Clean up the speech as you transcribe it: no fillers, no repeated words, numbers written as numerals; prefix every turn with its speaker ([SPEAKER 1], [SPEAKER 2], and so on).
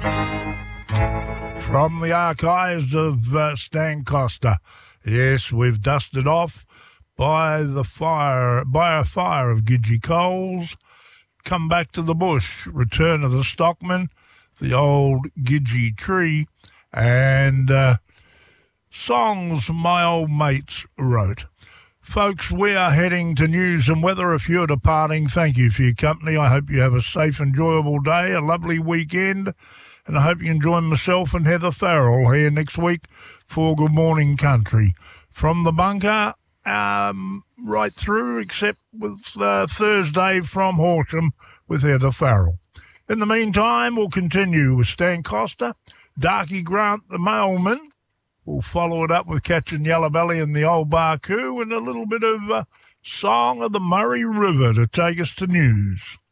[SPEAKER 1] From the archives of Stan Costa. Yes, we've dusted off by a fire of Gidgee Coles. Come back to the bush, Return of the Stockman, the old Gidgee Tree, and songs my old mates wrote. Folks, we are heading to news and weather. If you're departing, thank you for your company. I hope you have a safe, enjoyable day, a lovely weekend, and I hope you can join myself and Heather Farrell here next week for Good Morning Country. From the bunker, right through, except with Thursday from Horsham with Heather Farrell. In the meantime, we'll continue with Stan Costa, Darky Grant the mailman. We'll follow it up with Catching Yellow Belly and the Old Barcoo and a little bit of Song of the Murray River to take us to news.